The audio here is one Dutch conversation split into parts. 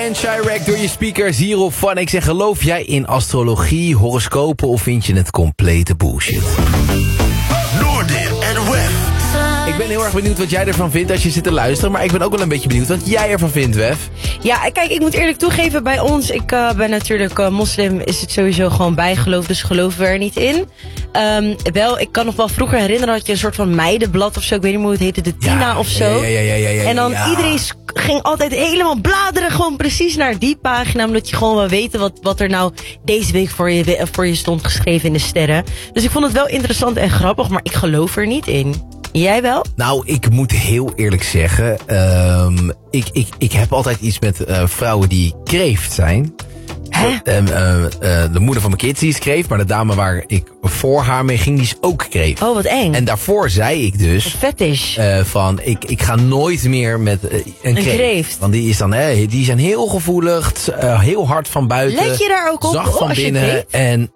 en Chirac door je speakers hierop van. Ik zeg, geloof jij in astrologie, horoscopen of vind je het complete bullshit? Noordin en Wef. Ik ben heel erg benieuwd wat jij ervan vindt als je zit te luisteren. Maar ik ben ook wel een beetje benieuwd wat jij ervan vindt, Wef. Ja, kijk, ik moet eerlijk toegeven, bij ons, ik ben natuurlijk moslim, is het sowieso gewoon bijgeloof, dus geloven we er niet in. Ik kan nog wel vroeger herinneren dat je een soort van meidenblad of zo, ik weet niet hoe het heette, de Tina of zo. Ja. En dan iedereen ging altijd helemaal bladeren, gewoon precies naar die pagina, omdat je gewoon wil weten wat er nou deze week voor je stond geschreven in de sterren. Dus ik vond het wel interessant en grappig, maar ik geloof er niet in. Jij wel? Nou, ik moet heel eerlijk zeggen, ik heb altijd iets met vrouwen die kreeft zijn. Hè? De moeder van mijn kids die is kreeft, maar de dame waar ik voor haar mee ging, die is ook kreeft. Oh, wat eng. En daarvoor zei ik dus Fetish. van ik ga nooit meer met een kreeft. Want die is dan, die zijn heel gevoelig, heel hard van buiten. Let je daar ook op zacht van als je binnen. kreeft? En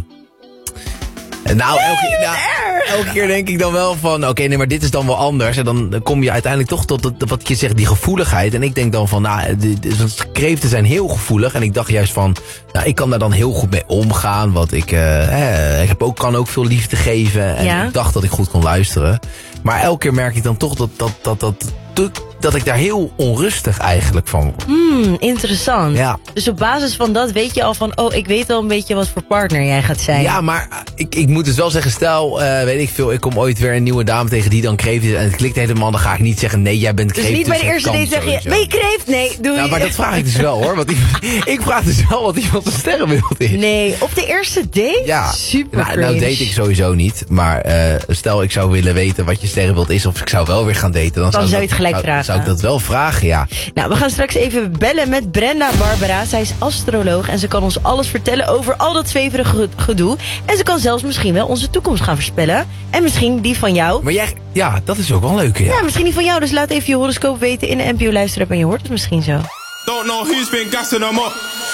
nou, elke keer denk ik dan wel van, oké, nee, maar dit is dan wel anders. En dan kom je uiteindelijk toch tot wat je zegt, die gevoeligheid. En ik denk dan van, kreeften zijn heel gevoelig. En ik dacht juist van, nou, ik kan daar dan heel goed mee omgaan. Want ik kan ook veel liefde geven. En ik dacht dat ik goed kon luisteren. Maar elke keer merk ik dan toch dat ik daar heel onrustig eigenlijk van word. Interessant. Ja. Dus op basis van dat weet je al van, ik weet wel een beetje wat voor partner jij gaat zijn. Ja, maar ik moet dus wel zeggen, stel, weet ik veel, ik kom ooit weer een nieuwe dame tegen die dan kreeft is en het klikt helemaal, dan ga ik niet zeggen, nee, jij bent kreeft. Dus niet bij de eerste date zeg je, ben je kreeft? Nee, doe je. Ja, maar dat vraag ik dus wel, hoor. Want ik vraag dus wel wat iemand zijn sterrenbeeld is. Nee, op de eerste date? Ja. Super Nou, cringe. date ik sowieso niet. Maar stel, ik zou willen weten wat je sterrenbeeld is, of ik zou wel weer gaan daten. Dan zou je het gelijk vragen. Zou ik dat wel vragen, ja. Nou, we gaan straks even bellen met Brenda Barbara. Zij is astroloog en ze kan ons alles vertellen over al dat zweverige gedoe. En ze kan zelfs misschien wel onze toekomst gaan voorspellen. En misschien die van jou. Maar jij, ja, dat is ook wel leuk, ja. Ja, misschien die van jou. Dus laat even je horoscoop weten in de NPO Luisterapp en je hoort het misschien zo. Don't know who's been gassing them up.